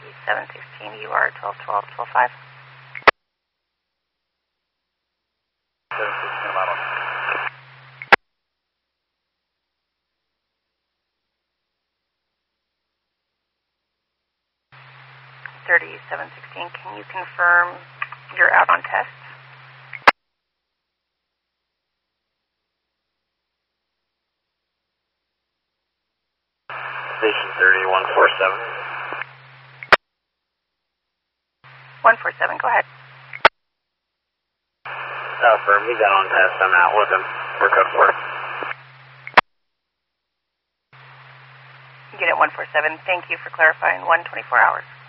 3716, you are 1212, 125. 716, I'm out on. 3716, can you confirm you're out on tests? Station 3147. 147, go ahead. Firm, he's out on test. I'm out with him. We're code 4. Unit 147, thank you for clarifying. 124 hours.